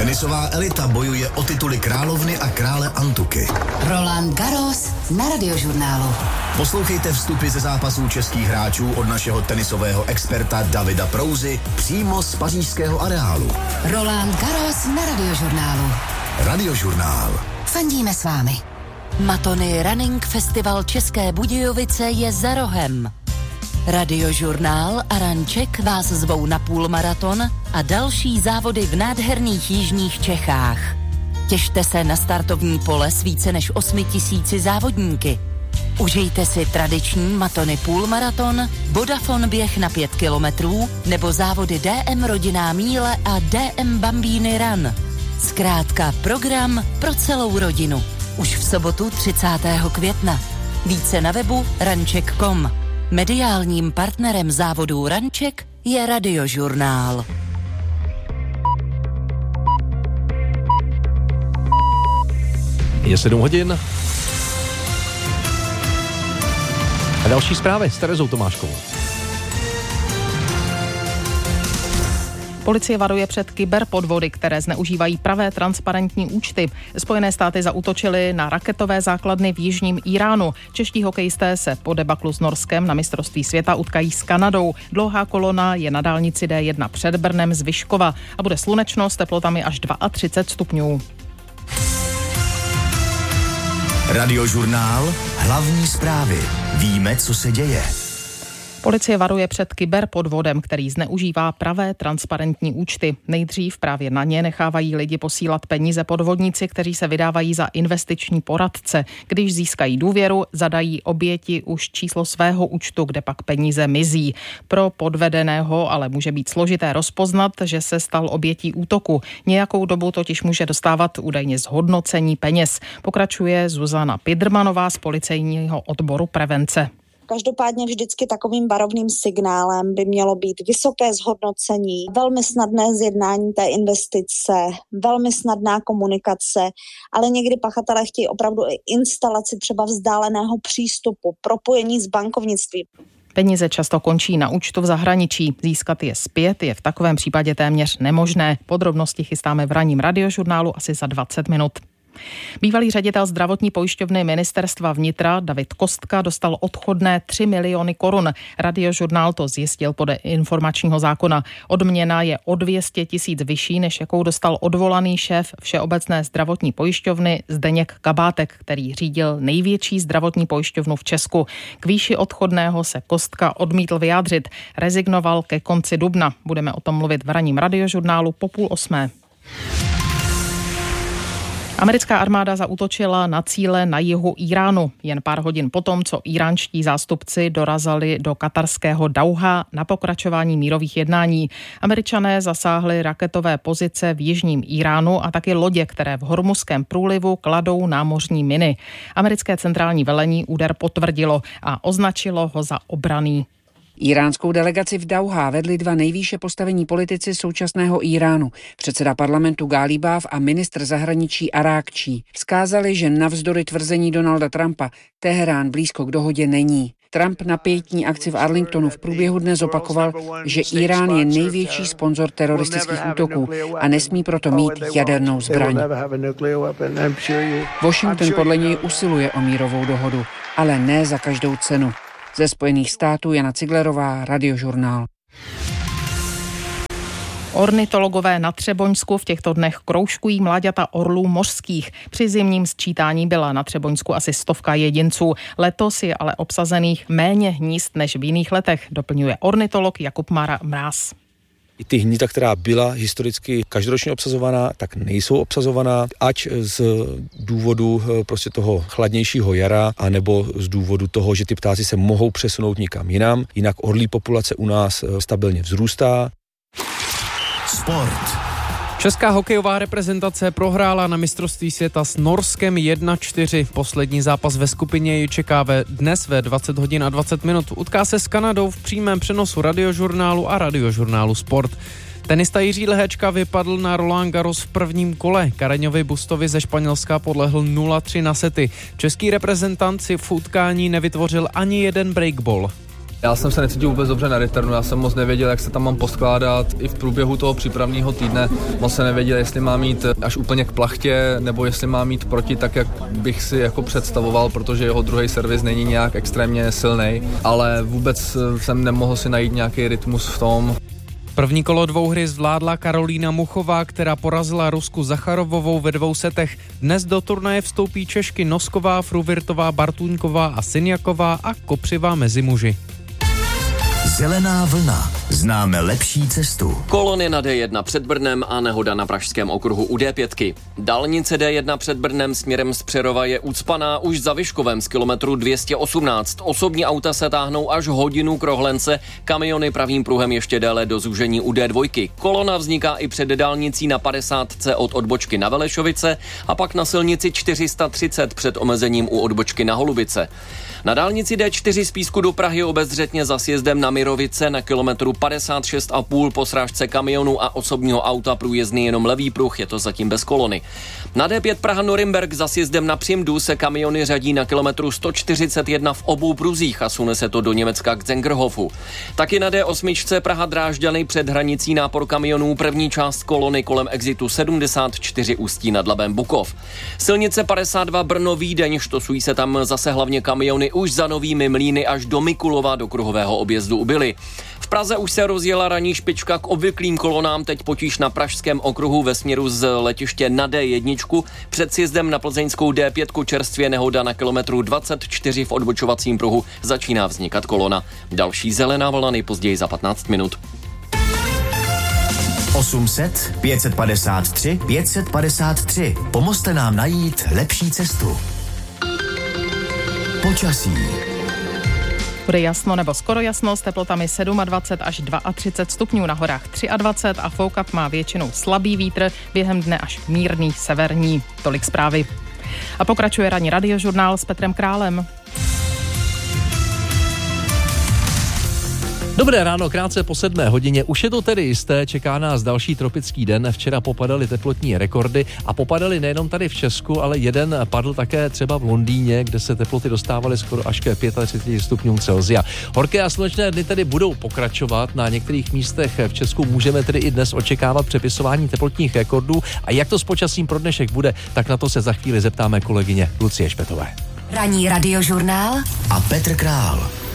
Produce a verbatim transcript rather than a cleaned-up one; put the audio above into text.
Tenisová elita bojuje o tituly královny a krále Antuky. Roland Garros na Radiožurnálu. Poslouchejte vstupy ze zápasů českých hráčů od našeho tenisového experta Davida Prouzy přímo z pařížského areálu. Roland Garros na Radiožurnálu. Radiožurnál. Fandíme s vámi. Matony Running Festival České Budějovice je za rohem. Radiožurnál a Ranček vás zvou na půlmaraton a další závody v nádherných jižních Čechách. Těšte se na startovní pole s více než osmi tisíci závodníky. Užijte si tradiční Matony půlmaraton, Vodafone běh na pět kilometrů nebo závody D M Rodinná míle a D M Bambíny Run. Zkrátka program pro celou rodinu. Už v sobotu třicátého května. Více na webu ranček tečka com. Mediálním partnerem závodů Ranček je Radiožurnál. Je sedm hodin. A další zprávy s Terezou Tomáškovou. Policie varuje před kyberpodvody, které zneužívají pravé transparentní účty. Spojené státy zaútočily na raketové základny v jižním Íránu. Čeští hokejisté se po debaklu s Norskem na mistrovství světa utkají s Kanadou. Dlouhá kolona je na dálnici D jedna před Brnem z Vyškova a bude slunečno s teplotami až třicet dva stupňů. Radiožurnál. Hlavní zprávy. Víme, co se děje. Policie varuje před kyberpodvodem, který zneužívá pravé transparentní účty. Nejdřív právě na ně nechávají lidi posílat peníze podvodníci, kteří se vydávají za investiční poradce. Když získají důvěru, zadají oběti už číslo svého účtu, kde pak peníze mizí. Pro podvedeného ale může být složité rozpoznat, že se stal obětí útoku. Nějakou dobu totiž může dostávat údajně zhodnocení peněz. Pokračuje Zuzana Pidrmanová z policejního odboru prevence. Každopádně vždycky takovým varovným signálem by mělo být vysoké zhodnocení, velmi snadné zjednání té investice, velmi snadná komunikace, ale někdy pachatelé chtějí opravdu i instalaci třeba vzdáleného přístupu, propojení s bankovnictvím. Peníze často končí na účtu v zahraničí. Získat je zpět je v takovém případě téměř nemožné. Podrobnosti chystáme v ranním Radiožurnálu asi za dvacet minut. Bývalý ředitel zdravotní pojišťovny ministerstva vnitra David Kostka dostal odchodné tři miliony korun. Radiožurnál to zjistil podle informačního zákona. Odměna je o dvě stě tisíc vyšší, než jakou dostal odvolaný šéf Všeobecné zdravotní pojišťovny Zdeněk Kabátek, který řídil největší zdravotní pojišťovnu v Česku. K výši odchodného se Kostka odmítl vyjádřit. Rezignoval ke konci dubna. Budeme o tom mluvit v ranním Radiožurnálu po půl osmé. Americká armáda zaútočila na cíle na jihu Íránu. Jen pár hodin potom, co íránští zástupci dorazili do katarského Dauha na pokračování mírových jednání. Američané zasáhli raketové pozice v jižním Íránu a taky lodě, které v Hormuzském průlivu kladou námořní miny. Americké centrální velení úder potvrdilo a označilo ho za obranný. Íránskou delegaci v Dauhá vedli dva nejvýše postavení politici současného Íránu, předseda parlamentu Gálibáv a ministr zahraničí Arákčí. Vzkázali, že navzdory tvrzení Donalda Trumpa Teherán blízko k dohodě není. Trump na pietní akci v Arlingtonu v průběhu dne zopakoval, že Irán je největší sponzor teroristických útoků a nesmí proto mít jadernou zbraň. Washington podle něj usiluje o mírovou dohodu, ale ne za každou cenu. Ze Spojených států Jana Ciglerová, Radiožurnál. Ornitologové na Třeboňsku v těchto dnech kroužkují mláďata orlů mořských. Při zimním sčítání byla na Třeboňsku asi stovka jedinců. Letos je ale obsazených méně hnízd než v jiných letech, doplňuje ornitolog Jakub Mráz. I ty hnízda, která byla historicky každoročně obsazovaná, tak nejsou obsazovaná, ať z důvodu prostě toho chladnějšího jara, anebo z důvodu toho, že ty ptáci se mohou přesunout někam jinam. Jinak orlí populace u nás stabilně vzrůstá. Sport. Česká hokejová reprezentace prohrála na mistrovství světa s Norskem jedna čtyři. Poslední zápas ve skupině ji čeká ve dnes ve dvacet hodin a dvacet minut. Utká se s Kanadou v přímém přenosu Radiožurnálu a Radiožurnálu Sport. Tenista Jiří Lehečka vypadl na Roland Garros v prvním kole. Kareňovi Bustovi ze Španělska podlehl nula tři na sety. Český reprezentant si v utkání nevytvořil ani jeden breakball. Já jsem se necítil vůbec dobře na returnu, já jsem moc nevěděl, jak se tam mám poskládat. I v průběhu toho přípravného týdne moc se nevěděl, jestli mám jít až úplně k plachtě, nebo jestli mám jít proti tak, jak bych si jako představoval, protože jeho druhý servis není nějak extrémně silný, ale vůbec jsem nemohl si najít nějaký rytmus v tom. První kolo dvouhry zvládla Karolína Muchová, která porazila Rusku Zacharovovou ve dvou setech. Dnes do turnaje vstoupí Češky Nosková, Fruvirtová, Bartůňková a Synjaková a Kopřivá mezi muži. Zelená vlna. Známe lepší cestu. Kolony na D jedna před Brnem a nehoda na pražském okruhu u D pět. Dálnice D jedna před Brnem směrem z Přerova je ucpaná už za Vyškovem z kilometru dvě stě osmnáct. Osobní auta se táhnou až hodinu k rohlence, kamiony pravým pruhem ještě déle do zúžení u D dva. Kolona vzniká i před dálnicí na padesátce od odbočky na Velešovice a pak na silnici čtyři sta třicet před omezením u odbočky na Holubice. Na dálnici D čtyři z Písku do Prahy obezřetně za sjezdem na Mirovice na kilometru padesát šest a půl po srážce kamionu a osobního auta průjezdný jenom levý pruh, je to zatím bez kolony. Na D pět Praha Norimberk za sjezdem na Přimdu se kamiony řadí na kilometru sto čtyřicet jedna v obou pruzích a sune se to do Německa k Zengerhofu. Taky na D osm Praha Drážďany před hranicí nápor kamionů první část kolony kolem exitu sedmdesát čtyři Ústí nad Labem Bukov. Silnice padesát dva Brno Vídeň, štosují se tam zase hlavně kamiony už za Novými Mlýny až do Mikulova do kruhového objezdu ubyly. V Praze už se rozjela ranní špička k obvyklým kolonám, teď potíž na pražském okruhu ve směru z letiště na D jedna. Před sjezdem na plzeňskou D pět čerstvě nehoda na kilometru dvacet čtyři v odbočovacím pruhu, začíná vznikat kolona. Další zelená vlna nejpozději za patnáct minut. osm set, pět set padesát tři, pět set padesát tři. Pomozte nám najít lepší cestu. Počasí. Bude jasno nebo skoro jasno s teplotami dvacet sedm až třicet dva stupňů, na horách dvacet tři a foukat má většinou slabý vítr, během dne až mírný severní. Tolik zprávy. A pokračuje ranní radiožurnál s Petrem Králem. Dobré ráno, krátce po sedmé hodině. Už je to tedy jisté, čeká nás další tropický den. Včera popadaly teplotní rekordy a popadaly nejenom tady v Česku, ale jeden padl také třeba v Londýně, kde se teploty dostávaly skoro až ke třicet pět stupňům Celsia. Horké a slunečné dny tedy budou pokračovat. Na některých místech v Česku můžeme tedy i dnes očekávat přepisování teplotních rekordů. A jak to s počasím pro dnešek bude, tak na to se za chvíli zeptáme kolegyně Lucie Špetové. Ranní radiožurnál a Petr Král.